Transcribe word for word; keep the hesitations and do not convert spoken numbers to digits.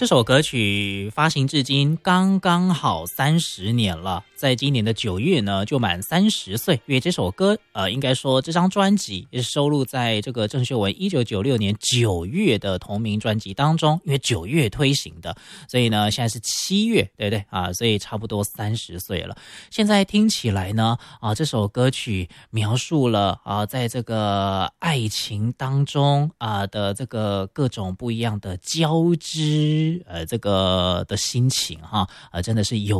这首歌曲发行至今刚刚好三十年了，在今年的九月呢就满三十岁。因为这首歌呃，应该说这张专辑也是收录在这个郑秀文一九九六年九月的同名专辑当中，因为九月推行的，所以呢现在是七月，对不对啊？所以差不多三十岁了。现在听起来呢啊，这首歌曲描述了啊，在这个爱情当中啊的这个各种不一样的交织，呃，这个的心情哈，呃，真的是有